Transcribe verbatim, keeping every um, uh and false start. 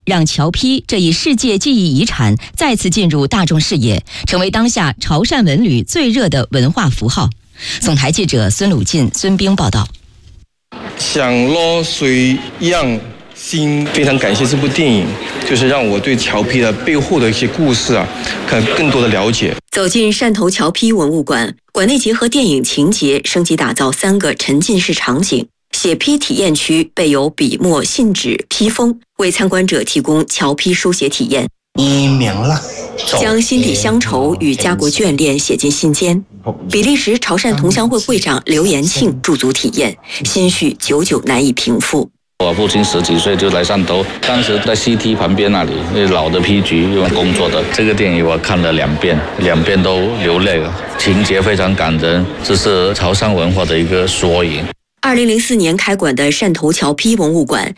让侨批这一世界记忆遗产再次进入大众视野，成为当下潮汕文旅最热的文化符号。总台记者孙鲁进、孙兵报道。 想落水样心，非常感谢这部电影，就是让我对侨批的背后的一些故事啊，看更多的了解。 走进汕头侨批文物馆，馆内结合电影情节，升级打造三个沉浸式场景。写批体验区备有笔墨、信纸、批封，为参观者提供侨批书写体验。 你明了， 将心底乡愁与家国眷恋写进心间。比利时潮汕同乡会会长刘延庆驻足体验，心绪久久难以平复。 我父亲十几岁就来汕头，当时在 C T 旁边那里，那老的批局用工作的。这个电影我看了两遍，两遍都流泪了，情节非常感人，这是潮汕文化的一个缩影。 二零零四年开馆的汕头侨批文物馆，